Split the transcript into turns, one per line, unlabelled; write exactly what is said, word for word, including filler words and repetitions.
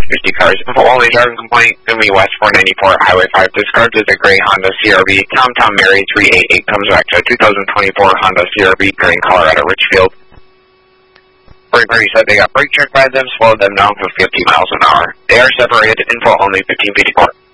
fifty cars. Info only driving complaint, Fumi West four ninety-four, Highway five. Described as a gray Honda C R V. Tom Tom Mary three eight eight comes back to a two thousand twenty-four Honda C R V, Green, Colorado, Richfield. Brake Party said they got brake checked by them, slowed them down for fifty miles an hour. They are separated. Info only fifteen fifty-four.